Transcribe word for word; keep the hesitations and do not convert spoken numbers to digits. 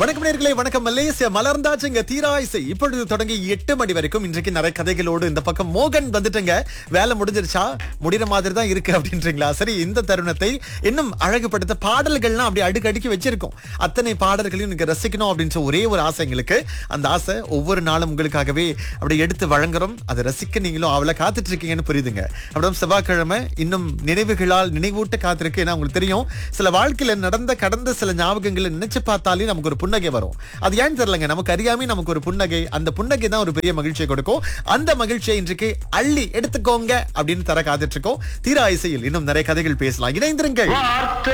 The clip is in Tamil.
வணக்கம் நேயர்களே, வணக்கம். மலேசியா மலர்ந்தாச்சுங்க தீராயிசை இப்பொழுது தொடங்கி எட்டு மணி வரைக்கும் இன்றைக்கு நிறைய கதைகளோடு இந்த பக்கம் மோகன் வந்துட்டுங்க. வேலை முடிஞ்சிருச்சா? முடிகிற மாதிரி தான் இருக்கு அப்படின்றீங்களா? சரி, இந்த தருணத்தை இன்னும் அழகுபடுத்த பாடல்கள்லாம் அப்படி அடுக்கு அடுக்கி வச்சிருக்கோம். அத்தனை பாடல்களையும் நீங்க ரசிக்கணும் அப்படின்ற ஒரே ஒரு ஆசை எங்களுக்கு. அந்த ஆசை ஒவ்வொரு நாளும் உங்களுக்காகவே அப்படி எடுத்து வழங்குறோம். அதை ரசிக்க நீங்களும் அவளை காத்துட்டு இருக்கீங்கன்னு புரியுதுங்க. அப்படியே செவ்வாய்க்கிழமை இன்னும் நினைவுகளால் நினைவூட்ட காத்திருக்கு. ஏன்னா உங்களுக்கு தெரியும், சில வாழ்க்கையில நடந்த கடந்த சில ஞாபகங்களை நினைச்சு பார்த்தாலே நமக்கு ஒரு புன்னகை வரும். அது ஏன்னு தெரியலங்க, நமக்கு அறியாமே நமக்கு ஒரு புன்னகை, அந்த புன்னகை தான் ஒரு பெரிய மகிழ்ச்சியை கொடுக்கும். அந்த மகிழ்ச்சியை இன்றைக்கு அள்ளி எடுத்துக்கோங்க அப்படின்னு தர காத்துட்டு இருக்கோம். தீரா இசையில் இன்னும் நிறைய கதைகள் பேசலாம். இணைந்திருங்கள்.